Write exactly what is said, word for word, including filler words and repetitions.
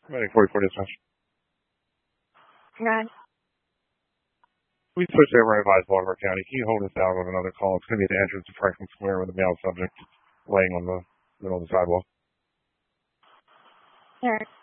Ready, forty-four dispatch. Nine. We switched over to advise Baltimore County. Can you hold us down with another call? It's going to be at the entrance to Franklin Square with a male subject laying on the middle of the sidewalk. All right.